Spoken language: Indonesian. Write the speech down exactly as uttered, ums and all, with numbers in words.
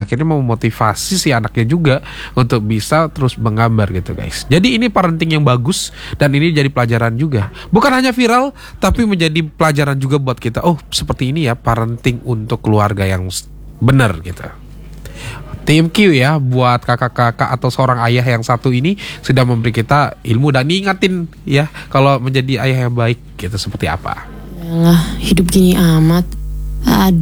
akhirnya memotivasi si anaknya juga untuk bisa terus menggambar gitu guys. Jadi ini parenting yang bagus dan ini jadi pelajaran juga. Bukan hanya viral tapi menjadi pelajaran juga buat kita. Oh, seperti ini ya parenting untuk keluarga yang benar gitu. Thank you ya buat kakak-kakak atau seorang ayah yang satu ini sudah memberi kita ilmu dan ingatin ya kalau menjadi ayah yang baik gitu seperti apa. Yalah, hidup gini amat. Ada